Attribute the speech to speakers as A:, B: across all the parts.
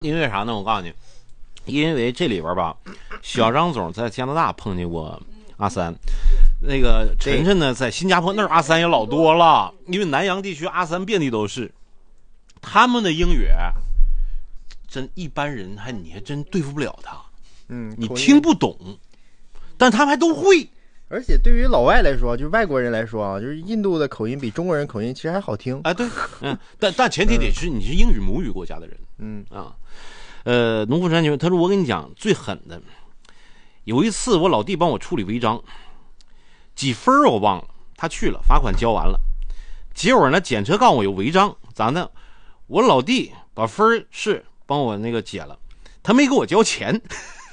A: 因为啥呢？我告诉你，因为这里边吧，小张总在加拿大碰见过阿三，那个晨晨呢在新加坡那儿阿三也老多了，因为南洋地区阿三遍地都是，他们的英语真一般人你还真对付不了他，你听不懂，但他们还都会。
B: 而且对于老外来说，就是外国人来说啊，就是印度的口音比中国人口音其实还好听。
A: 哎，对，但前提得是你是英语母语国家的人，农夫山泉，他说我跟你讲最狠的，有一次我老弟帮我处理违章，几分我忘了，他去了，罚款交完了，结果呢检测告诉我有违章，咋呢？我老弟把分是帮我那个解了，他没给我交钱。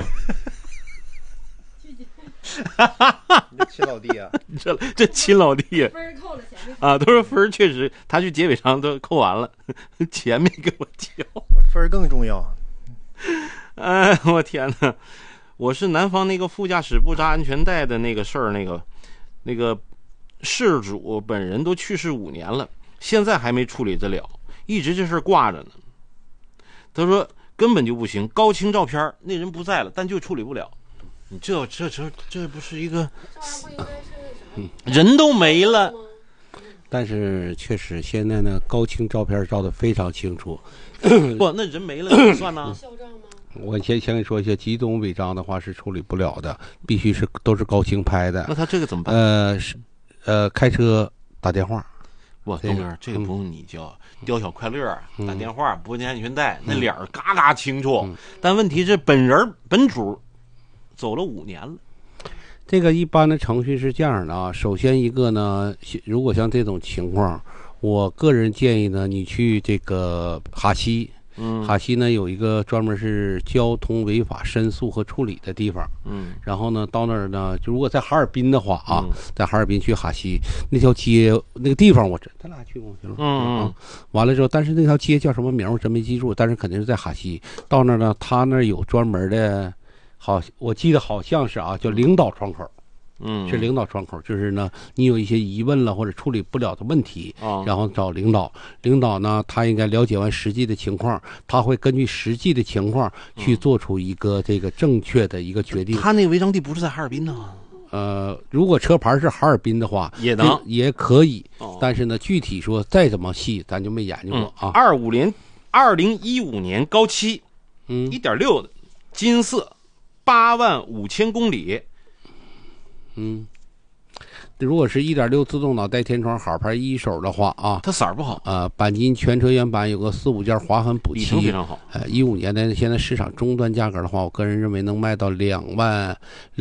B: 你这亲老弟啊，
A: 这亲老弟
C: 分扣了钱
A: 啊，都说分确实，他去结尾上都扣完了，钱没给我交，
B: 分更重要。
A: 哎，我天哪！我是南方那个副驾驶不扎安全带的那个事儿，那个事主本人都去世5年了，现在还没处理得了，一直这事挂着呢。他说根本就不行，高清照片，那人不在了，但就处理不了。你这不是一个人都没了，
D: 但是确实现在呢，高清照片照得非常清楚。
A: 不，那人没了怎么算呢？
D: 我先跟你说一下，机动违章的话是处理不了的，必须都是高清拍的。
A: 那他这个怎么办？
D: 开车打电话。
A: 不，东哥，这个不用你教，雕小快乐打电话不系安全带，那脸嘎嘎清楚。但问题是本主走了5年了。
D: 这个一般的程序是这样的啊，首先一个呢，如果像这种情况，我个人建议呢，你去这个哈西。哈西呢有一个专门是交通违法申诉和处理的地方。然后呢到那儿呢，就如果在哈尔滨的话啊，在哈尔滨去哈西那条街那个地方咱俩去过去了。完了之后，但是那条街叫什么名我真没记住，但是肯定是在哈西。到那儿呢，他那儿有专门的，我记得好像是啊，叫领导窗口。是领导窗口，就是呢，你有一些疑问了或者处理不了的问题，然后找领导。领导呢，他应该了解完实际的情况，他会根据实际的情况去做出一个这个正确的一个决定。
A: 他那个违章地不是在哈尔滨呢？
D: 如果车牌是哈尔滨的话，也可以，但是呢，具体说再怎么细，咱就没研究过啊。
A: 2015年高7，1.6的金色，85000公里。
D: 如果是1.6自动挡带天窗好牌一手的话啊，
A: 它色儿不好。
D: 钣金全车原版有个4、5件划痕补漆，
A: 里程非常好。
D: 15年的现在市场终端价格的话，我个人认为能卖到2万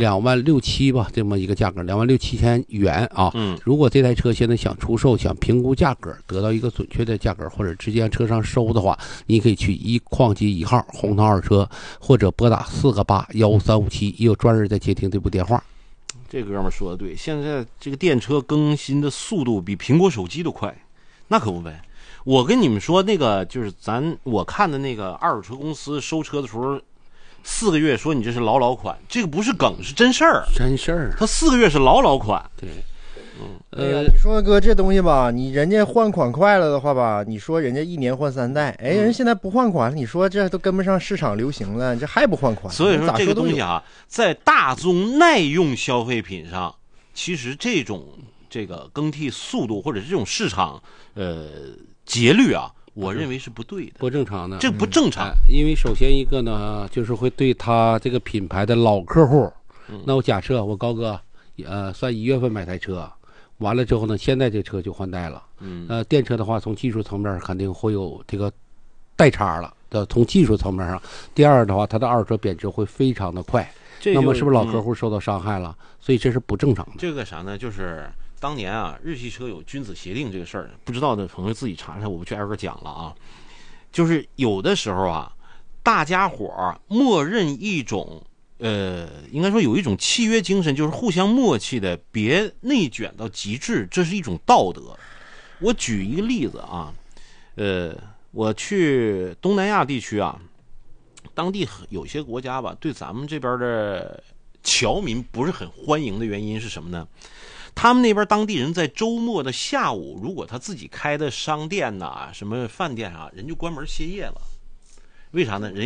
D: 6、7吧，这么一个价格，2万6、7千元啊。如果这台车现在想出售，想评估价格，得到一个准确的价格，或者直接按车上收的话，你可以去矿机1号红桃二车，或者拨打488-15357，也有专人在接听这部电话。
A: 这哥们说的对，现在这个电车更新的速度比苹果手机都快，那可不呗。我跟你们说，那个就是我看的那个二手车公司收车的时候，4个月说你这是老款，这个不是梗，是真事儿。
D: 真事儿，
A: 他4个月是老款。
D: 对。
B: 你说哥这东西吧，你人家换款快了的话吧，你说人家1年换3代，人现在不换款了，你说这都跟不上市场流行了，这还不换款？
A: 所以说这个东西啊，在大宗耐用消费品上，其实这个更替速度或者这种市场节律啊，我认为是不对的，
D: 不正常的，
A: 这不正常。
D: 因为首先一个呢，就是会对他这个品牌的老客户，那我假设我高哥，算1月份买台车。完了之后呢，现在这车就换代了。电车的话，从技术层面肯定会有这个代差了。从技术层面上，第二的话，它的二手车贬值会非常的快。那么是不是老客户受到伤害了？所以这是不正常的。
A: 这个啥呢？就是当年啊，日系车有君子协定这个事儿，不知道的朋友自己查查，我不去挨个讲了啊。就是有的时候啊，大家伙默认一种。应该说有一种契约精神，就是互相默契的，别内卷到极致，这是一种道德。我举一个例子啊，我去东南亚地区啊，当地有些国家吧，对咱们这边的侨民不是很欢迎的原因是什么呢？他们那边当地人在周末的下午，如果他自己开的商店呐、什么饭店啊，人就关门歇业了。 为啥呢？人